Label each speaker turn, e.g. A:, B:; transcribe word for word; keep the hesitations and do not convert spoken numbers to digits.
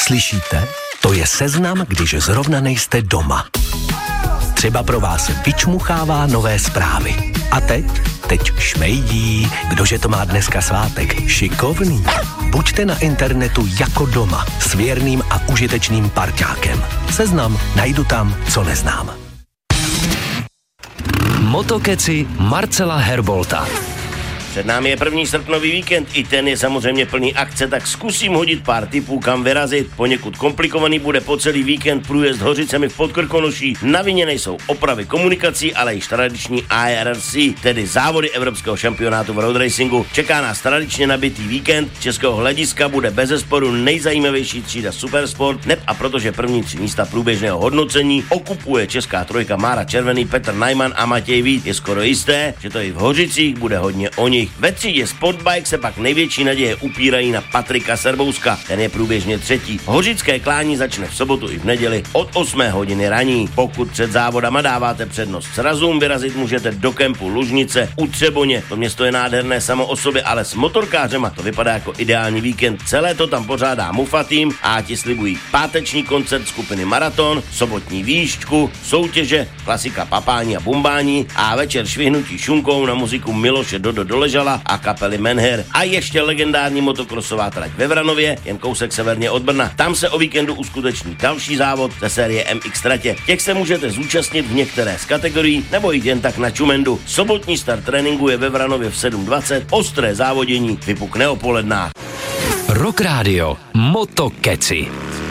A: slyšíte? To je seznam, když zrovna nejste doma. Třeba pro vás vyčmuchává nové zprávy. A teď? Teď šmejdí. Kdože to má dneska svátek? Šikovný. Buďte na internetu jako doma s věrným a užitečným parťákem. Seznam najdu tam, co neznám.
B: Motokeci Marcela Herbolta.
C: Před námi je první srpnový víkend, i ten je samozřejmě plný akce, tak zkusím hodit pár tipů, kam vyrazit. Poněkud komplikovaný bude po celý víkend průjezd Hořicemi v Podkrkonoší. Na vině nejsou opravy komunikací, ale již tradiční I R C, tedy závody Evropského šampionátu v road racingu. Čeká nás tradičně nabitý víkend. Z českého hlediska bude bezesporu nejzajímavější třída Supersport, neb a protože první tři místa průběžného hodnocení okupuje česká trojka Mára Červený, Petr Najman a Matěj Vít. Je skoro jisté, že to i v Hořicích bude hodně o nich. Ve třídě Sportbike se pak největší naděje upírají na Patrika Serbouska, ten je průběžně třetí. Hořické klání začne v sobotu i v neděli od osmé hodiny raní. Pokud před závodama dáváte přednost srazům, vyrazit můžete do kempu Lužnice u Třeboně. To město je nádherné samo o sobě, ale s motorkářema to vypadá jako ideální víkend. Celé to tam pořádá Mufa Team a ti slibují páteční koncert skupiny Maraton, sobotní výšťku, soutěže, klasika papání a bumbání a večer švihnutí šunkou na muziku Miloše Dodo Doležala a kapely Menher. A ještě legendární motokrosová trať ve Vranově, jen kousek severně od Brna. Tam se o víkendu uskuteční další závod ze série M X tratě. Těch se můžete zúčastnit v některé z kategorií nebo jít jen tak na čumendu. Sobotní start tréninku je ve Vranově v sedm dvacet, ostré závodění vypukne o polednách.
B: Rock Radio Motokeci.